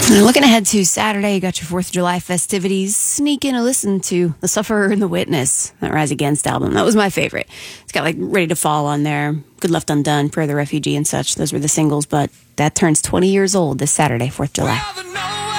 Looking ahead to Saturday, you got your 4th of July festivities. Sneak in a listen to The Sufferer and the Witness, that Rise Against album. That was my favorite. It's got like Ready to Fall on there, Good Left Undone, Prayer of the Refugee and such. Those were the singles, but that turns 20 years old this Saturday, 4th of July.